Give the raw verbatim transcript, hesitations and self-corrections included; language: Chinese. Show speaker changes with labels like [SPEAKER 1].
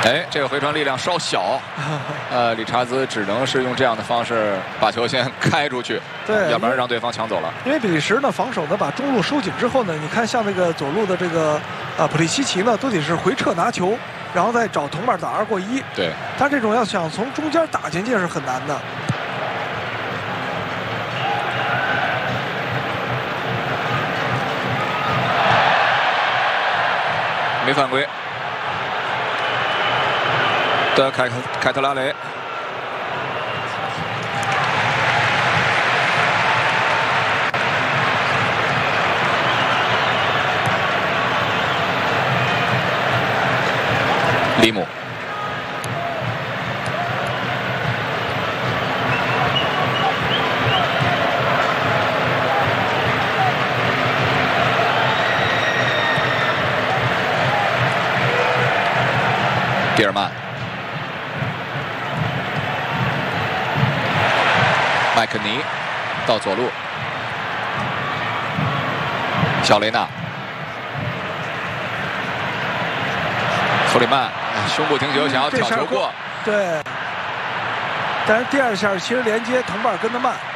[SPEAKER 1] 哎，这个回传力量稍小，呃，理查兹只能是用这样的方式把球先开出去，
[SPEAKER 2] 对，
[SPEAKER 1] 要不然让对方抢走了。
[SPEAKER 2] 因为比利时呢防守呢把中路收紧之后呢，你看像那个左路的这个呃普利西奇呢，都得是回撤拿球，然后再找同伴打二过一。
[SPEAKER 1] 对，
[SPEAKER 2] 他这种要想从中间打进去是很难的。
[SPEAKER 1] 没犯规。 的凯凯特拉雷，里姆，蒂尔曼。 麦肯尼到左路，小雷纳，弗里曼胸部停球，想要挑球过，
[SPEAKER 2] 对。但是第二下其实连接同伴跟得慢。